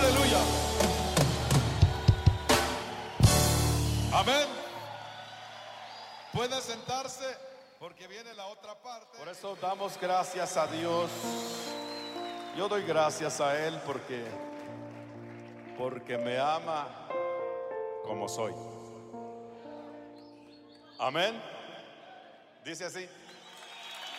Aleluya. Amén. Puede sentarse porque viene la otra parte. Por eso damos gracias a Dios. Yo doy gracias a Él porque me ama como soy. Amén. Dice así: